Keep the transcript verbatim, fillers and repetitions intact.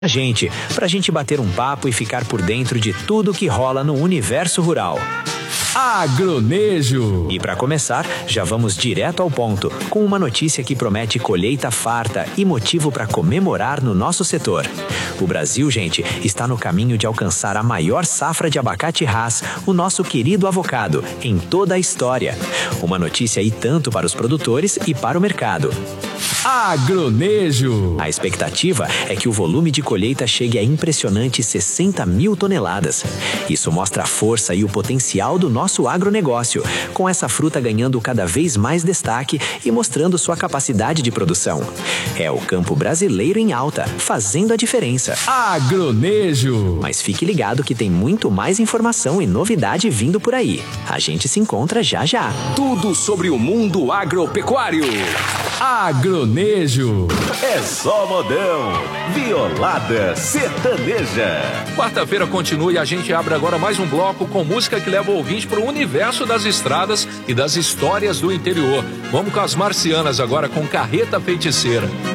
a gente, pra gente bater um papo e ficar por dentro de tudo que rola no universo rural. Agronejo. E para começar, já vamos direto ao ponto, com uma notícia que promete colheita farta e motivo para comemorar no nosso setor. O Brasil, gente, está no caminho de alcançar a maior safra de abacate Hass, o nosso querido avocado, em toda a história. Uma notícia aí tanto para os produtores e para o mercado. Agronejo. A expectativa é que o volume de colheita chegue a impressionantes sessenta mil toneladas. Isso mostra a força e o potencial do nosso agronegócio, com essa fruta ganhando cada vez mais destaque e mostrando sua capacidade de produção. É o campo brasileiro em alta, fazendo a diferença. Agronejo. Mas fique ligado que tem muito mais informação e novidade vindo por aí. A gente se encontra já já. Tudo sobre o mundo agropecuário. Agronejo. É só modão. Violada sertaneja. Quarta-feira continua e a gente abre agora mais um bloco com música que leva o ouvinte para o universo das estradas e das histórias do interior. Vamos com as marcianas agora com Carreta Feiticeira.